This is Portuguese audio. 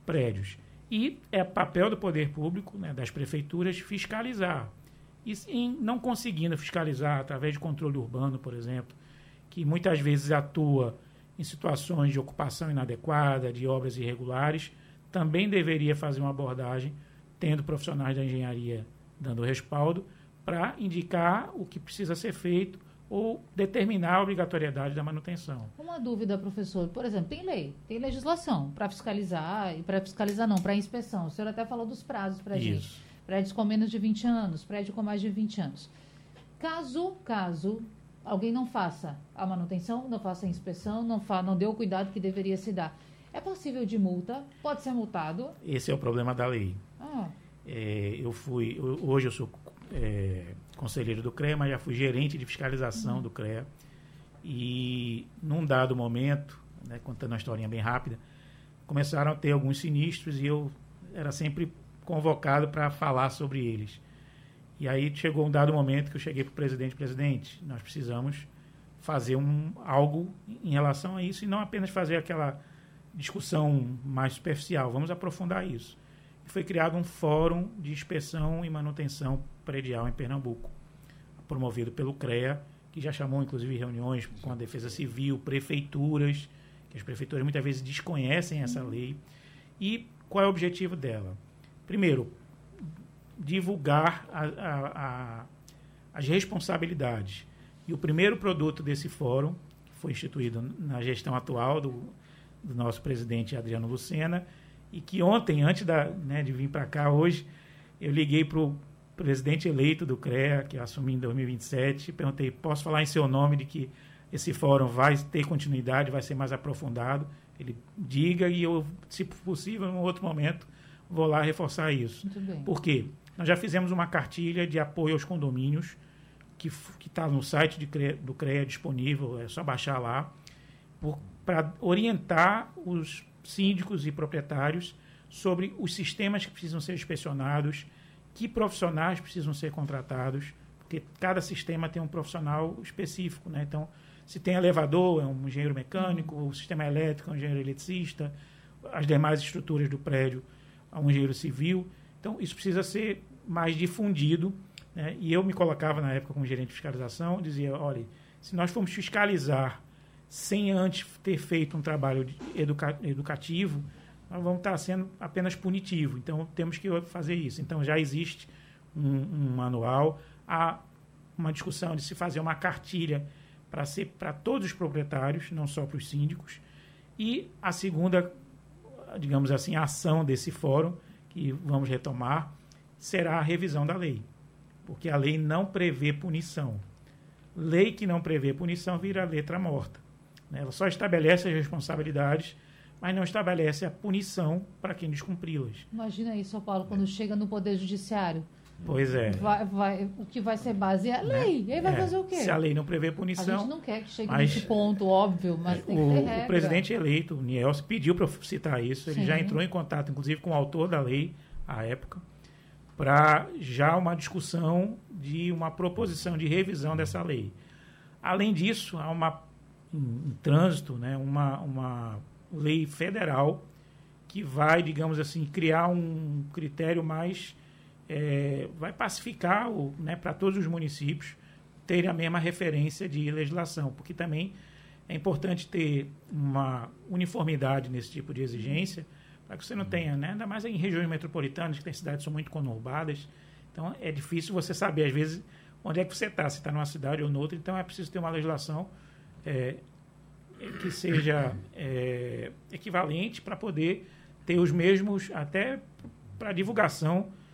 prédios. E é papel do poder público, né, das prefeituras, fiscalizar. E em não conseguindo fiscalizar através de controle urbano, por exemplo, que muitas vezes atua em situações de ocupação inadequada, de obras irregulares, também deveria fazer uma abordagem, tendo profissionais da engenharia dando respaldo, para indicar o que precisa ser feito ou determinar a obrigatoriedade da manutenção. Uma dúvida, professor. Por exemplo, tem lei, tem legislação para fiscalizar, e para fiscalizar não, para inspeção. O senhor até falou dos prazos para a gente. Prédios com menos de 20 anos, prédio com mais de 20 anos. Caso alguém não faça a manutenção, não faça a inspeção, não dê o cuidado que deveria se dar, é passível de multa? Pode ser multado? Esse é o problema da lei. Hoje eu sou conselheiro do CREA, mas já fui gerente de fiscalização do CREA. E num dado momento, né, contando uma historinha bem rápida, começaram a ter alguns sinistros e eu era sempre convocado para falar sobre eles. E aí chegou um dado momento que eu cheguei para o presidente, nós precisamos fazer algo em relação a isso e não apenas fazer aquela discussão mais superficial, vamos aprofundar isso. E foi criado um fórum de inspeção e manutenção predial em Pernambuco, promovido pelo CREA, que já chamou inclusive reuniões com a Defesa Civil, prefeituras, que as prefeituras muitas vezes desconhecem essa lei. E qual é o objetivo dela? Primeiro, divulgar as responsabilidades. E o primeiro produto desse fórum, que foi instituído na gestão atual do nosso presidente Adriano Lucena, e que ontem, antes de vir para cá hoje, eu liguei para o presidente eleito do CREA, que eu assumi em 2027, e perguntei, posso falar em seu nome de que esse fórum vai ter continuidade, vai ser mais aprofundado? Ele diga e eu, se possível, em um outro momento, vou lá reforçar isso. Muito bem. Por quê? Nós já fizemos uma cartilha de apoio aos condomínios, que está no site do CREA disponível, é só baixar lá, para orientar os síndicos e proprietários sobre os sistemas que precisam ser inspecionados, que profissionais precisam ser contratados, porque cada sistema tem um profissional específico, né? Então, se tem elevador, é um engenheiro mecânico, o sistema elétrico é um engenheiro eletricista, as demais estruturas do prédio é um engenheiro civil. Então, isso precisa ser mais difundido, né? E eu me colocava na época como gerente de fiscalização, dizia, olha, se nós formos fiscalizar sem antes ter feito um trabalho educativo, nós vamos estar sendo apenas punitivo. Então, temos que fazer isso. Então, já existe um manual, há uma discussão de se fazer uma cartilha para todos os proprietários, não só para os síndicos. E a segunda, digamos assim, a ação desse fórum, que vamos retomar, será a revisão da lei. Porque a lei não prevê punição. Lei que não prevê punição vira letra morta. Ela só estabelece as responsabilidades, mas não estabelece a punição para quem descumpri-las. Imagina isso, São Paulo, quando chega no Poder Judiciário. Pois é. O que vai ser base é a lei. E aí vai fazer o quê? Se a lei não prevê punição... A gente não quer que chegue nesse ponto, óbvio, mas tem que ter regra. O presidente eleito, o Nielsen, pediu para eu citar isso. Ele já entrou em contato, inclusive, com o autor da lei, à época, para já uma discussão de uma proposição de revisão dessa lei. Além disso, há um trânsito, né, uma lei federal que vai, digamos assim, criar um critério mais... vai pacificar para todos os municípios terem a mesma referência de legislação, porque também é importante ter uma uniformidade nesse tipo de exigência, para que você não tenha, né, ainda mais em regiões metropolitanas, que tem cidades que são muito conurbadas, então é difícil você saber, às vezes, onde é que você está, se está numa cidade ou noutra, então é preciso ter uma legislação que seja equivalente para poder ter os mesmos, até para divulgação